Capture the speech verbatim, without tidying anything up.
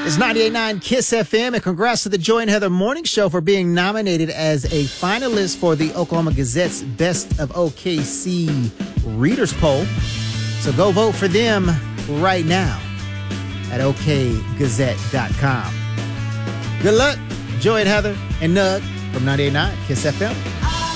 It's ninety-eight point nine KISS F M, and congrats to the Joy and Heather Morning Show for being nominated as a finalist for the Oklahoma Gazette's Best of O K C Readers Poll. So go vote for them right now at O K Gazette dot com. Good luck, Joy and Heather and Nug from ninety-eight point nine KISS F M.